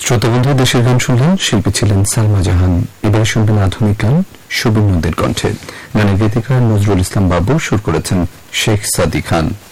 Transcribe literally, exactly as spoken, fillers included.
শ্রোতাবন্ধু, দেশের গান শুনলেন। শিল্পী ছিলেন সালমা জাহান। এবার শুনবেন আধুনিক গান সুবীর নন্দীর কণ্ঠে। গানের গীতিকার নজরুল ইসলাম বাবু, সুর করেছেন শেখ সাদি খান।